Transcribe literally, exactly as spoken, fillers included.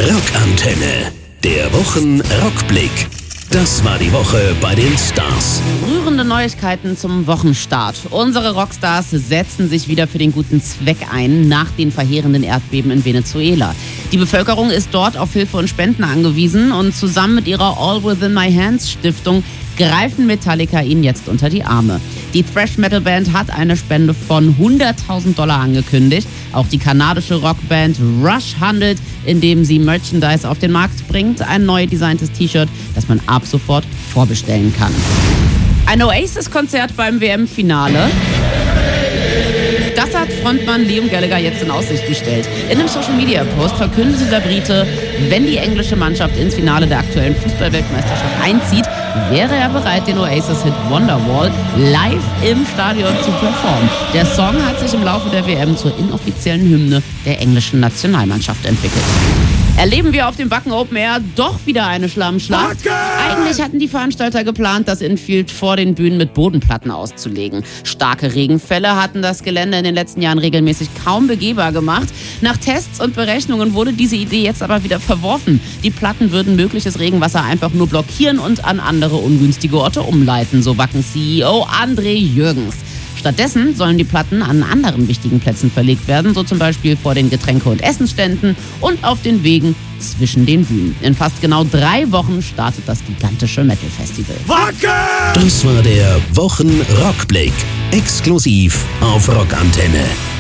Rockantenne. Der Wochen-Rockblick. Das war die Woche bei den Stars. Rührende Neuigkeiten zum Wochenstart. Unsere Rockstars setzen sich wieder für den guten Zweck ein nach den verheerenden Erdbeben in Venezuela. Die Bevölkerung ist dort auf Hilfe und Spenden angewiesen und zusammen mit ihrer All Within My Hands Stiftung greifen Metallica ihnen jetzt unter die Arme. Die Thrash-Metal-Band hat eine Spende von hunderttausend Dollar angekündigt. Auch die kanadische Rockband Rush handelt, indem sie Merchandise auf den Markt bringt. Ein neu designtes T-Shirt, das man ab sofort vorbestellen kann. Ein Oasis-Konzert beim W M-Finale. Das hat Frontmann Liam Gallagher jetzt in Aussicht gestellt. In einem Social-Media-Post verkündete der Brite, wenn die englische Mannschaft ins Finale der aktuellen Fußball-Weltmeisterschaft einzieht, wäre er bereit, den Oasis-Hit Wonderwall live im Stadion zu performen. Der Song hat sich im Laufe der W M zur inoffiziellen Hymne der englischen Nationalmannschaft entwickelt. Erleben wir auf dem Wacken Open Air doch wieder eine Schlammschlacht? Eigentlich hatten die Veranstalter geplant, das Infield vor den Bühnen mit Bodenplatten auszulegen. Starke Regenfälle hatten das Gelände in den letzten Jahren regelmäßig kaum begehbar gemacht. Nach Tests und Berechnungen wurde diese Idee jetzt aber wieder verworfen. Die Platten würden mögliches Regenwasser einfach nur blockieren und an andere ungünstige Orte umleiten, so Wacken-C E O André Jürgens. Stattdessen sollen die Platten an anderen wichtigen Plätzen verlegt werden, so zum Beispiel vor den Getränke- und Essensständen und auf den Wegen zwischen den Bühnen. In fast genau drei Wochen startet das gigantische Metal-Festival. Das war der Wochen-Rockblick. Exklusiv auf Rockantenne.